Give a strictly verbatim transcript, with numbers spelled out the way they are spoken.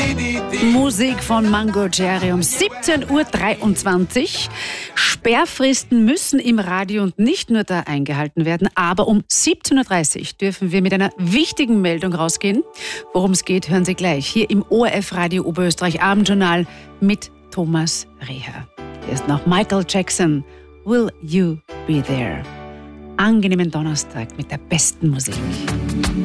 Musik von Mango Jerry um siebzehn Uhr dreiundzwanzig. Sperrfristen müssen im Radio und nicht nur da eingehalten werden, aber um siebzehn Uhr dreißig dürfen wir mit einer wichtigen Meldung rausgehen. Worum es geht, hören Sie gleich hier im O R F Radio Oberösterreich Abendjournal mit Thomas Reher. Hier ist noch Michael Jackson. Will You Be There? Angenehmen Donnerstag mit der besten Musik.